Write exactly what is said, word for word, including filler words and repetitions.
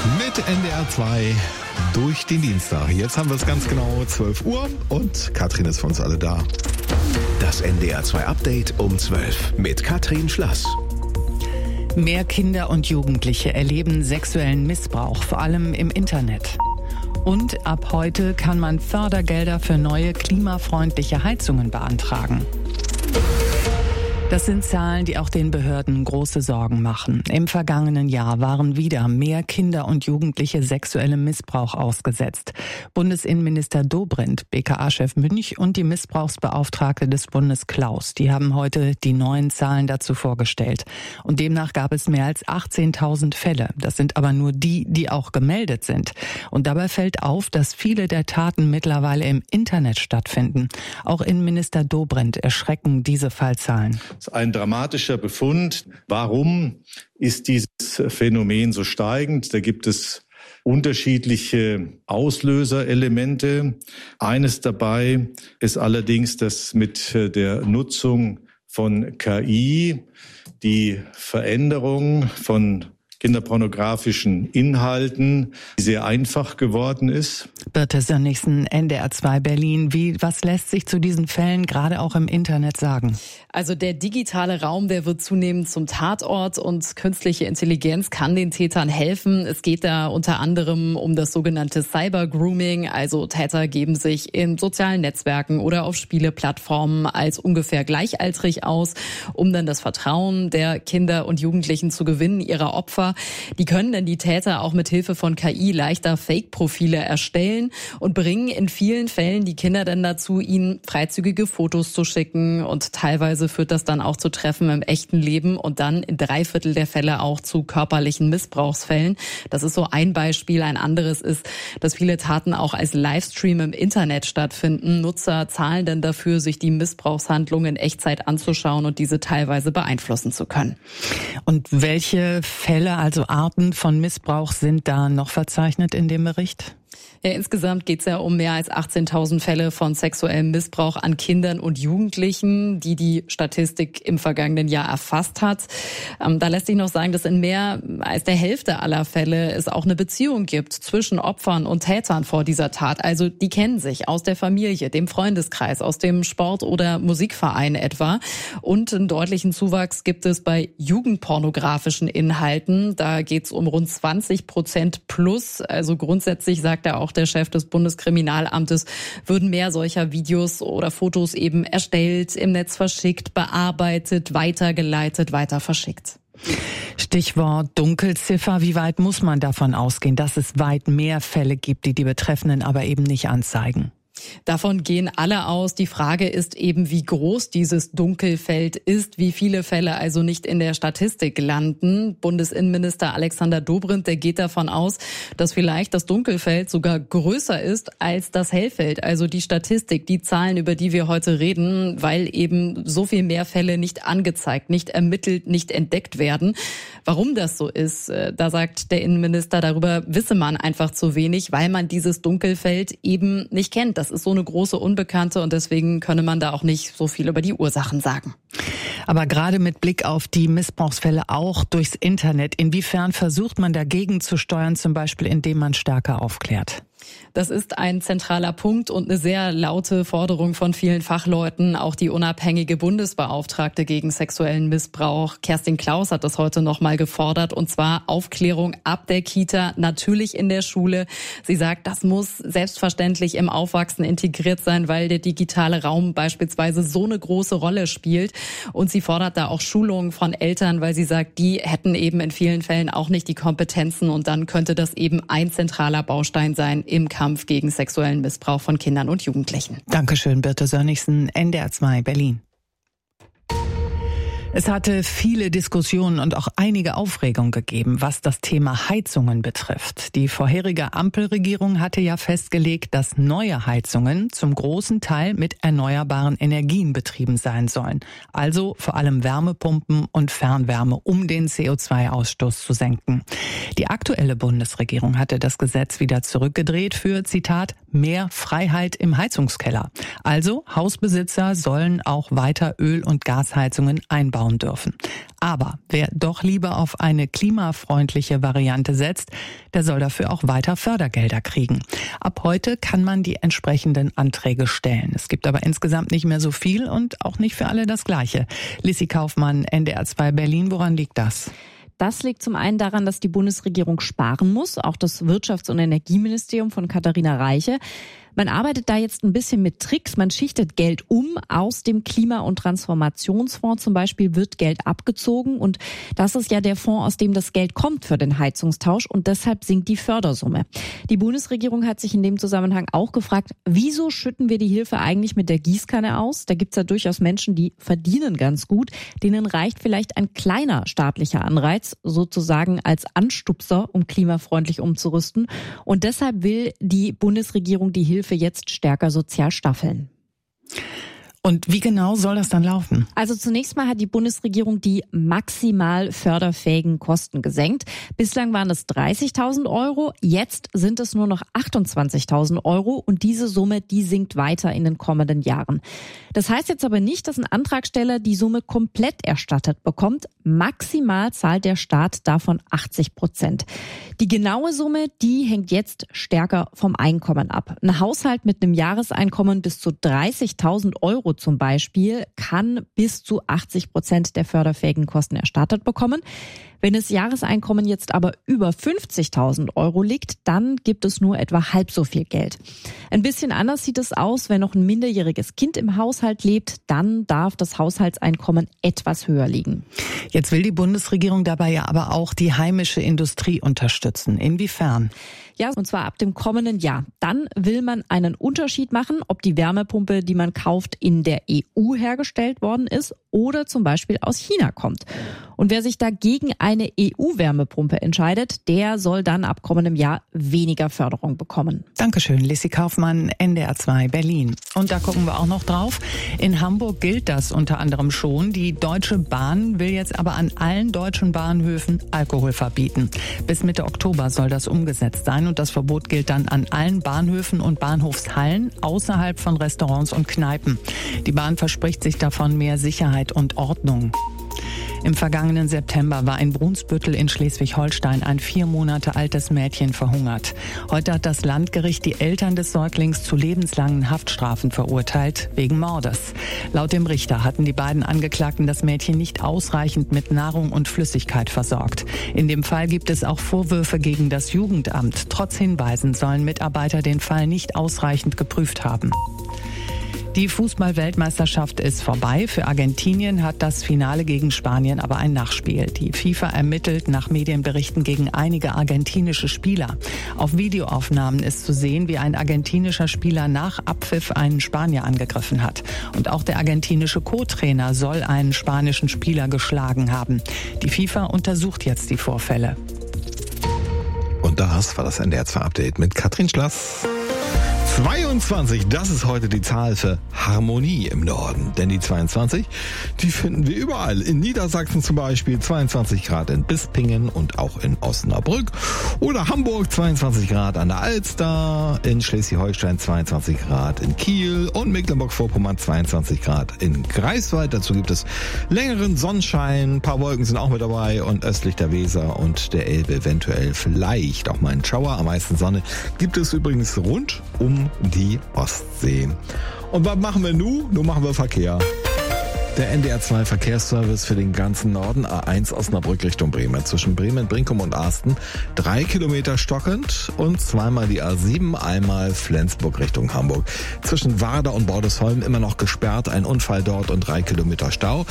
Mit N D R zwei durch den Dienstag. Jetzt haben wir es ganz genau zwölf Uhr und Katrin ist für uns alle da. Das N D R zwei Update um zwölf mit Katrin Schlass. Mehr Kinder und Jugendliche erleben sexuellen Missbrauch, vor allem im Internet. Und ab heute kann man Fördergelder für neue klimafreundliche Heizungen beantragen. Das sind Zahlen, die auch den Behörden große Sorgen machen. Im vergangenen Jahr waren wieder mehr Kinder und Jugendliche sexuellem Missbrauch ausgesetzt. Bundesinnenminister Dobrindt, B K A-Chef Münch und die Missbrauchsbeauftragte des Bundes Klaus, die haben heute die neuen Zahlen dazu vorgestellt. Und demnach gab es mehr als achtzehntausend Fälle. Das sind aber nur die, die auch gemeldet sind. Und dabei fällt auf, dass viele der Taten mittlerweile im Internet stattfinden. Auch Innenminister Dobrindt erschrecken diese Fallzahlen. Das ist ein dramatischer Befund. Warum ist dieses Phänomen so steigend? Da gibt es unterschiedliche Auslöserelemente. Eines dabei ist allerdings, dass mit der Nutzung von K I die Veränderung von kinderpornografischen Inhalten sehr einfach geworden ist. Birte Sönnigsen, N D R zwei Berlin. Wie, was lässt sich zu diesen Fällen gerade auch im Internet sagen? Also der digitale Raum, der wird zunehmend zum Tatort und künstliche Intelligenz kann den Tätern helfen. Es geht da unter anderem um das sogenannte Cyber-Grooming. Also Täter geben sich in sozialen Netzwerken oder auf Spieleplattformen als ungefähr gleichaltrig aus, um dann das Vertrauen der Kinder und Jugendlichen zu gewinnen, ihrer Opfer. Die können dann die Täter auch mit Hilfe von K I leichter Fake-Profile erstellen und bringen in vielen Fällen die Kinder dann dazu, ihnen freizügige Fotos zu schicken, und teilweise führt das dann auch zu Treffen im echten Leben und dann in drei Viertel der Fälle auch zu körperlichen Missbrauchsfällen. Das ist so ein Beispiel. Ein anderes ist, dass viele Taten auch als Livestream im Internet stattfinden. Nutzer zahlen dann dafür, sich die Missbrauchshandlungen in Echtzeit anzuschauen und diese teilweise beeinflussen zu können. Und welche Fälle, also Arten von Missbrauch, sind da noch verzeichnet in dem Bericht? Ja, insgesamt geht es ja um mehr als achtzehntausend Fälle von sexuellem Missbrauch an Kindern und Jugendlichen, die die Statistik im vergangenen Jahr erfasst hat. Ähm, da lässt sich noch sagen, dass in mehr als der Hälfte aller Fälle es auch eine Beziehung gibt zwischen Opfern und Tätern vor dieser Tat. Also die kennen sich aus der Familie, dem Freundeskreis, aus dem Sport- oder Musikverein etwa. Und einen deutlichen Zuwachs gibt es bei jugendpornografischen Inhalten. Da geht es um rund zwanzig Prozent plus. Also grundsätzlich sagt er auch, der Chef des Bundeskriminalamtes, würden mehr solcher Videos oder Fotos eben erstellt, im Netz verschickt, bearbeitet, weitergeleitet, weiter verschickt. Stichwort Dunkelziffer. Wie weit muss man davon ausgehen, dass es weit mehr Fälle gibt, die die Betreffenden aber eben nicht anzeigen? Davon gehen alle aus. Die Frage ist eben, wie groß dieses Dunkelfeld ist, wie viele Fälle also nicht in der Statistik landen. Bundesinnenminister Alexander Dobrindt, der geht davon aus, dass vielleicht das Dunkelfeld sogar größer ist als das Hellfeld. Also die Statistik, die Zahlen, über die wir heute reden, weil eben so viel mehr Fälle nicht angezeigt, nicht ermittelt, nicht entdeckt werden. Warum das so ist, da sagt der Innenminister, darüber wisse man einfach zu wenig, weil man dieses Dunkelfeld eben nicht kennt. Das ist so eine große Unbekannte und deswegen könne man da auch nicht so viel über die Ursachen sagen. Aber gerade mit Blick auf die Missbrauchsfälle auch durchs Internet, inwiefern versucht man dagegen zu steuern, zum Beispiel indem man stärker aufklärt? Das ist ein zentraler Punkt und eine sehr laute Forderung von vielen Fachleuten. Auch die unabhängige Bundesbeauftragte gegen sexuellen Missbrauch, Kerstin Klaus, hat das heute noch mal gefordert. Und zwar Aufklärung ab der Kita, natürlich in der Schule. Sie sagt, das muss selbstverständlich im Aufwachsen integriert sein, weil der digitale Raum beispielsweise so eine große Rolle spielt. Und sie fordert da auch Schulungen von Eltern, weil sie sagt, die hätten eben in vielen Fällen auch nicht die Kompetenzen. Und dann könnte das eben ein zentraler Baustein sein im Kampf gegen sexuellen Missbrauch von Kindern und Jugendlichen. Dankeschön, Birte Sönnigsen, N D R zwei Berlin. Es hatte viele Diskussionen und auch einige Aufregung gegeben, was das Thema Heizungen betrifft. Die vorherige Ampelregierung hatte ja festgelegt, dass neue Heizungen zum großen Teil mit erneuerbaren Energien betrieben sein sollen. Also vor allem Wärmepumpen und Fernwärme, um den C O zwei Ausstoß zu senken. Die aktuelle Bundesregierung hatte das Gesetz wieder zurückgedreht für, Zitat, mehr Freiheit im Heizungskeller. Also Hausbesitzer sollen auch weiter Öl- und Gasheizungen einbauen dürfen. Aber wer doch lieber auf eine klimafreundliche Variante setzt, der soll dafür auch weiter Fördergelder kriegen. Ab heute kann man die entsprechenden Anträge stellen. Es gibt aber insgesamt nicht mehr so viel und auch nicht für alle das Gleiche. Lissi Kaufmann, N D R zwei Berlin, woran liegt das? Das liegt zum einen daran, dass die Bundesregierung sparen muss, auch das Wirtschafts- und Energieministerium von Katharina Reiche. Man arbeitet da jetzt ein bisschen mit Tricks. Man schichtet Geld um. Aus dem Klima- und Transformationsfonds zum Beispiel wird Geld abgezogen. Und das ist ja der Fonds, aus dem das Geld kommt für den Heizungstausch. Und deshalb sinkt die Fördersumme. Die Bundesregierung hat sich in dem Zusammenhang auch gefragt, wieso schütten wir die Hilfe eigentlich mit der Gießkanne aus? Da gibt's ja durchaus Menschen, die verdienen ganz gut. Denen reicht vielleicht ein kleiner staatlicher Anreiz, sozusagen als Anstupser, um klimafreundlich umzurüsten. Und deshalb will die Bundesregierung die Hilfe für jetzt stärker sozial staffeln. Und wie genau soll das dann laufen? Also zunächst mal hat die Bundesregierung die maximal förderfähigen Kosten gesenkt. Bislang waren es dreißigtausend Euro, jetzt sind es nur noch achtundzwanzigtausend Euro und diese Summe, die sinkt weiter in den kommenden Jahren. Das heißt jetzt aber nicht, dass ein Antragsteller die Summe komplett erstattet bekommt. Maximal zahlt der Staat davon achtzig Prozent. Die genaue Summe, die hängt jetzt stärker vom Einkommen ab. Ein Haushalt mit einem Jahreseinkommen bis zu dreißigtausend Euro zum Beispiel kann bis zu achtzig Prozent der förderfähigen Kosten erstattet bekommen. Wenn das Jahreseinkommen jetzt aber über fünfzigtausend Euro liegt, dann gibt es nur etwa halb so viel Geld. Ein bisschen anders sieht es aus, wenn noch ein minderjähriges Kind im Haushalt lebt, dann darf das Haushaltseinkommen etwas höher liegen. Jetzt will die Bundesregierung dabei ja aber auch die heimische Industrie unterstützen. Inwiefern? Ja, und zwar ab dem kommenden Jahr. Dann will man einen Unterschied machen, ob die Wärmepumpe, die man kauft, in der E U hergestellt worden ist oder zum Beispiel aus China kommt. Und wer sich dagegen eine E U-Wärmepumpe entscheidet, der soll dann ab kommendem Jahr weniger Förderung bekommen. Dankeschön, Lissi Kaufmann, N D R zwei Berlin. Und da gucken wir auch noch drauf. In Hamburg gilt das unter anderem schon. Die Deutsche Bahn will jetzt aber an allen deutschen Bahnhöfen Alkohol verbieten. Bis Mitte Oktober soll das umgesetzt sein. Und das Verbot gilt dann an allen Bahnhöfen und Bahnhofshallen außerhalb von Restaurants und Kneipen. Die Bahn verspricht sich davon mehr Sicherheit und Ordnung. Im vergangenen September war in Brunsbüttel in Schleswig-Holstein ein vier Monate altes Mädchen verhungert. Heute hat das Landgericht die Eltern des Säuglings zu lebenslangen Haftstrafen verurteilt, wegen Mordes. Laut dem Richter hatten die beiden Angeklagten das Mädchen nicht ausreichend mit Nahrung und Flüssigkeit versorgt. In dem Fall gibt es auch Vorwürfe gegen das Jugendamt. Trotz Hinweisen sollen Mitarbeiter den Fall nicht ausreichend geprüft haben. Die Fußball-Weltmeisterschaft ist vorbei. Für Argentinien hat das Finale gegen Spanien aber ein Nachspiel. Die FIFA ermittelt nach Medienberichten gegen einige argentinische Spieler. Auf Videoaufnahmen ist zu sehen, wie ein argentinischer Spieler nach Abpfiff einen Spanier angegriffen hat. Und auch der argentinische Co-Trainer soll einen spanischen Spieler geschlagen haben. Die FIFA untersucht jetzt die Vorfälle. Und das war das N D R zwei Update mit Katrin Schlass. zweiundzwanzig, das ist heute die Zahl für Harmonie im Norden. Denn die zweiundzwanzig, die finden wir überall. In Niedersachsen zum Beispiel zweiundzwanzig Grad in Bispingen und auch in Osnabrück. Oder Hamburg zweiundzwanzig Grad an der Alster. In Schleswig-Holstein zweiundzwanzig Grad in Kiel. Und Mecklenburg-Vorpommern zweiundzwanzig Grad in Greifswald. Dazu gibt es längeren Sonnenschein. Ein paar Wolken sind auch mit dabei. Und östlich der Weser und der Elbe eventuell vielleicht auch mal ein Schauer. Am meisten Sonne gibt es übrigens rund um die Ostsee. Und was machen wir nun? Nun machen wir Verkehr. Der N D R zwei Verkehrsservice für den ganzen Norden, A eins Osnabrück Richtung Bremen. Zwischen Bremen, Brinkum und Arsten drei Kilometer stockend und zweimal die A sieben, einmal Flensburg Richtung Hamburg. Zwischen Warder und Bordesholm immer noch gesperrt, ein Unfall dort und drei Kilometer Stau.